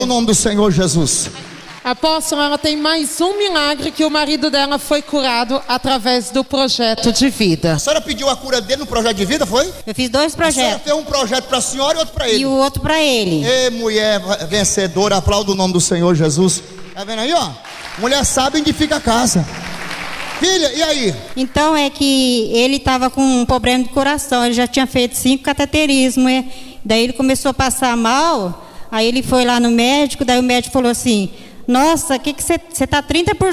O nome do Senhor Jesus. Apóstolo, ela tem mais um milagre, que o marido dela foi curado através do projeto de vida. A senhora pediu a cura dele no projeto de vida, foi? Eu fiz 2 projetos. A senhora fez um projeto para a senhora e outro para ele. E o outro para ele. Ei, mulher vencedora, aplauda o nome do Senhor Jesus. Tá vendo aí, ó? Mulher sabe onde fica a casa. Filha, e aí? Então é que ele estava com um problema de coração. Ele já tinha feito 5 cateterismos. Daí ele começou a passar mal. Aí ele foi lá no médico. Daí o médico falou assim: nossa, que você está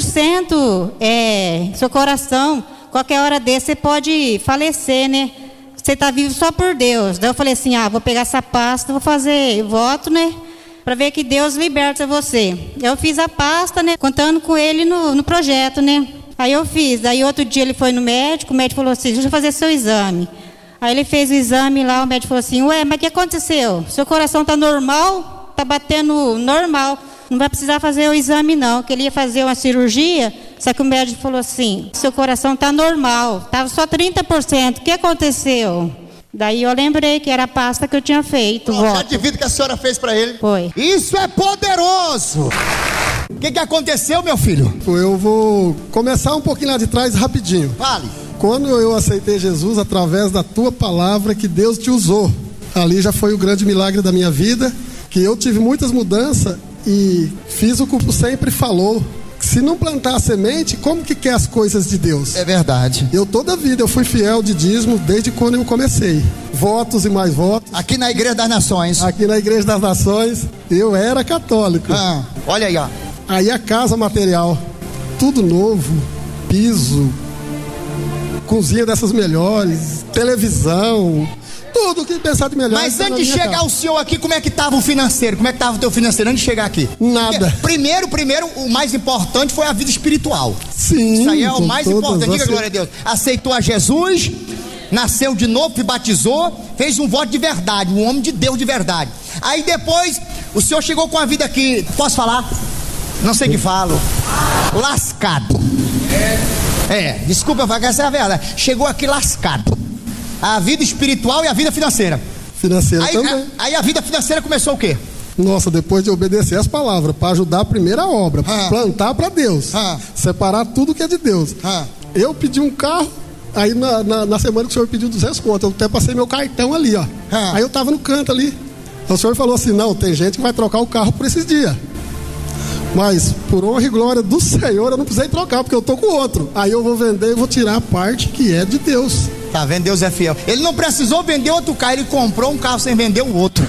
30% seu coração. Qualquer hora desse você pode falecer, né? Você está vivo só por Deus. Daí eu falei assim: vou pegar essa pasta, vou fazer voto, né? Para ver que Deus liberta você. Eu fiz a pasta, né? Contando com ele no projeto, né? Aí eu fiz. Aí outro dia ele foi no médico, o médico falou assim: deixa eu fazer seu exame. Aí ele fez o exame lá, o médico falou assim: ué, mas o que aconteceu? Seu coração está normal? Está batendo normal. Não vai precisar fazer o exame não, que ele ia fazer uma cirurgia, só que o médico falou assim: seu coração está normal, estava só 30%, o que aconteceu? Daí eu lembrei que era a pasta que eu tinha feito. O projeto de vida que a senhora fez para ele. Foi. Isso é poderoso. O que aconteceu, meu filho? Eu vou começar um pouquinho lá de trás rapidinho. Fale. Quando eu aceitei Jesus através da tua palavra, que Deus te usou, ali já foi o grande milagre da minha vida, que eu tive muitas mudanças e fiz o que o sempre falou: se não plantar a semente, como que quer as coisas de Deus? É verdade. Eu toda a vida eu fui fiel de dízimo desde quando eu comecei. Votos e mais votos. Aqui na Igreja das Nações. Aqui na Igreja das Nações, eu era católico. Olha aí, ó. Aí a casa material, tudo novo, piso, cozinha dessas melhores, televisão, tudo que pensar de melhor. Mas antes de chegar o senhor aqui, como é que estava o financeiro? Como é que estava o teu financeiro antes de chegar aqui? Nada. Primeiro, o mais importante foi a vida espiritual. Sim. Isso aí é o mais importante. Diga glória a Deus. Aceitou a Jesus, nasceu de novo, se batizou, fez um voto de verdade, um homem de Deus de verdade. Aí depois, o senhor chegou com a vida aqui, posso falar? Não sei o que falo. Lascado. Desculpa, essa é a verdade. Chegou aqui lascado. A vida espiritual e a vida financeira. Financeira também. Aí a vida financeira começou o quê? Nossa, depois de obedecer as palavras, para ajudar a primeira obra, plantar para Deus, separar tudo que é de Deus. Eu pedi um carro, aí na semana que o senhor pediu 200 conto, eu até passei meu cartão ali, ó. Aí eu tava no canto ali. O senhor falou assim: não, tem gente que vai trocar o carro por esses dias. Mas, por honra e glória do Senhor, eu não precisei trocar, porque eu tô com outro. Aí eu vou vender e vou tirar a parte que é de Deus. Tá vendo? Deus é fiel. Ele não precisou vender outro carro, ele comprou um carro sem vender o outro.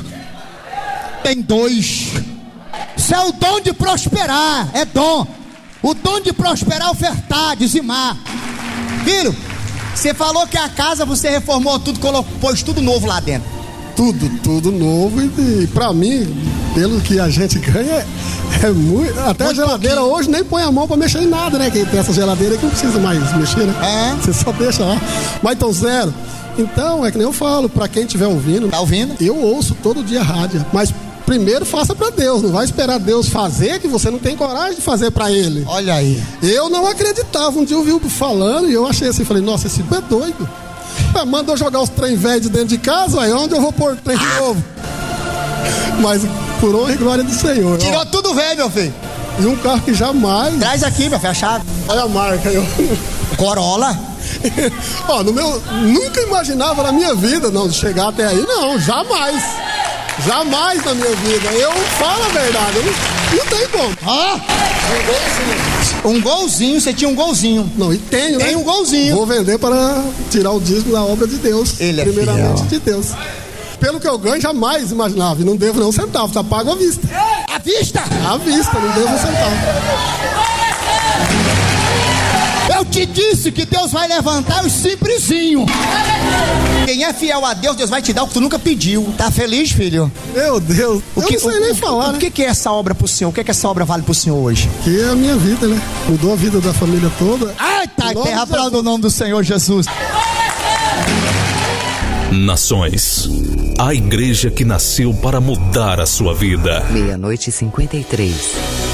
Tem 2. Isso é o dom de prosperar, é dom. O dom de prosperar é ofertar, dizimar. Filho, você falou que a casa você reformou tudo, pôs tudo novo lá dentro. Tudo novo, e pra mim, pelo que a gente ganha, é muito. Até muito a geladeira pouquinho. Hoje nem põe a mão pra mexer em nada, né? Quem tem essa geladeira que não precisa mais mexer, né? Você só deixa lá. Mas então, zero. Então, é que nem eu falo, pra quem estiver ouvindo. Tá ouvindo? Eu ouço todo dia rádio, mas primeiro faça pra Deus. Não vai esperar Deus fazer, que você não tem coragem de fazer pra Ele. Olha aí. Eu não acreditava. Um dia eu vi o falando e eu achei assim, falei: nossa, esse é doido. Mandou jogar os trem velhos de dentro de casa, aí onde eu vou pôr trem novo? Mas por honra e glória do Senhor. Tirou tudo velho, meu filho. E um carro que jamais. Traz aqui, meu filho, a chave. Olha a marca aí. Corolla. Nunca imaginava na minha vida, não, de chegar até aí, não, jamais. Jamais na minha vida. Eu falo a verdade, não tem como. Um golzinho, você tinha um golzinho. Não, e tenho, né? Tem um golzinho. Vou vender para tirar o dízimo da obra de Deus. Ele primeiramente fiel. de Deus. Pelo que eu ganho, jamais imaginava. E não devo nem um centavo, tá pago à vista. À vista? À vista, não devo um centavo. Eu te disse que Deus vai levantar os simplesinhos. Quem é fiel a Deus, Deus vai te dar o que tu nunca pediu. Tá feliz, filho? Meu Deus, eu não sei nem falar, né? O que é essa obra pro senhor? O que essa obra vale pro senhor hoje? Que é a minha vida, né? Mudou a vida da família toda. Ai, tá, terra aplauda o nome do Senhor Jesus. Nações, a igreja que nasceu para mudar a sua vida. 00:53.